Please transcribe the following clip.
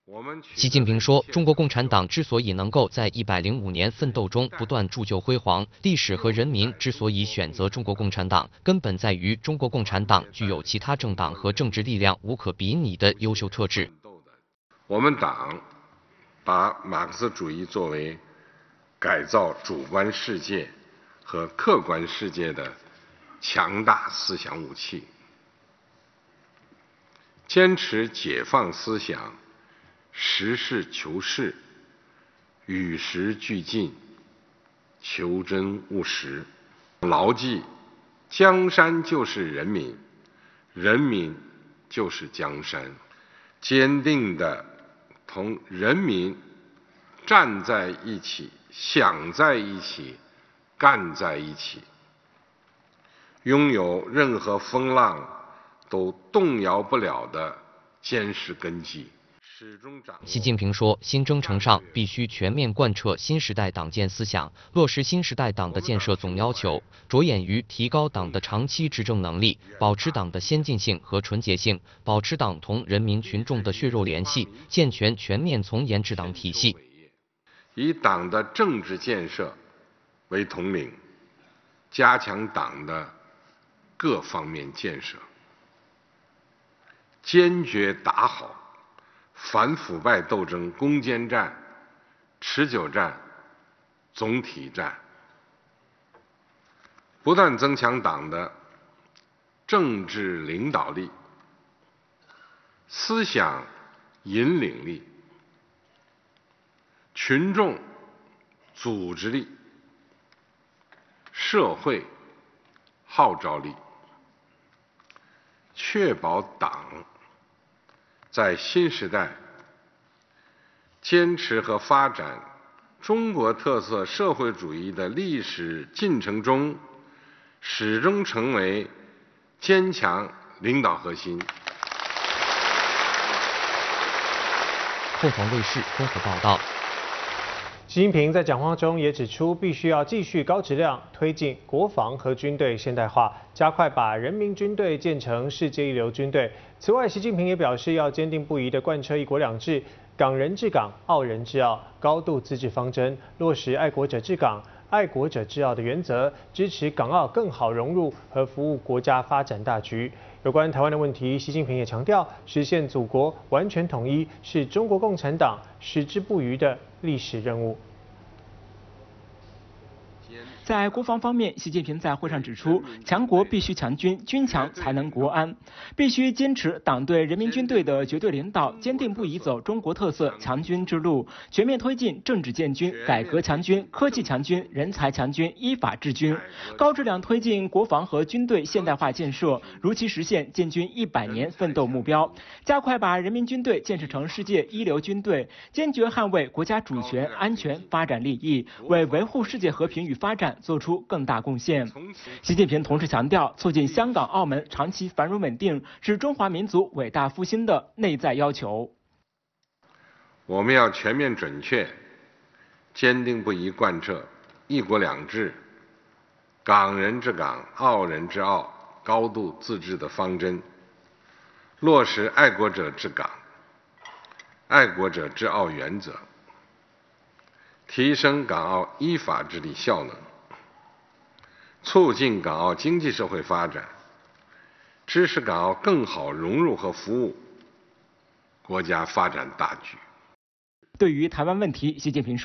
习近平说，中国共产党之所以能够在105年奋斗中不断铸就辉煌，历史和人民之所以选择中国共产党，根本在于中国共产党具有其他政党和政治力量无可比拟的优秀特质。 我们党把马克思主义作为改造主观世界和客观世界的强大思想武器，坚持解放思想，实事求是，与时俱进，求真务实，牢记江山就是人民，人民就是江山，坚定地同人民站在一起，想在一起，干在一起，拥有任何风浪都动摇不了的坚实根基。 习近平说，新征程上必须全面贯彻新时代党建思想，落实新时代党的建设总要求，着眼于提高党的长期执政能力，保持党的先进性和纯洁性，保持党同人民群众的血肉联系，健全全面从严治党体系。 以党的政治建设为统领，加强党的各方面建设，坚决打好反腐败斗争攻坚战、持久战、总体战，不断增强党的政治领导力、思想引领力、群众组织力、社会号召力，确保党在新时代坚持和发展中国特色社会主义的历史进程中，始终成为坚强领导核心。 凤凰卫视综合报道。 习近平在讲话中也指出，必须要继续高质量推进国防和军队现代化，加快把人民军队建成世界一流军队。此外，习近平也表示，要坚定不移地贯彻“一国两制”、港人治港、澳人治澳、高度自治方针，落实爱国者治港、爱国者治澳的原则，支持港澳更好融入和服务国家发展大局。有关台湾的问题，习近平也强调，实现祖国完全统一是中国共产党矢志不渝的历史任务。 在国防方面，习近平在会上指出，强国必须强军，军强才能国安，必须坚持党对人民军队的绝对领导，坚定不移走中国特色强军之路，全面推进政治建军、改革强军、科技强军、人才强军、依法治军，高质量推进国防和军队现代化建设，如期实现建军100年奋斗目标，加快把人民军队建设成世界一流军队，坚决捍卫国家主权、安全、发展利益，为维护世界和平与发展做出更大贡献。习近平同时强调，促进香港、澳门长期繁荣稳定是中华民族伟大复兴的内在要求。 我们要全面准确、坚定不移贯彻“一国两制”、港人治港、澳人治澳、高度自治的方针，落实爱国者治港、爱国者治澳原则，提升港澳依法治理效能，促进港澳经济社会发展，支持港澳更好融入和服务国家发展大局。 对于台湾问题，习近平说。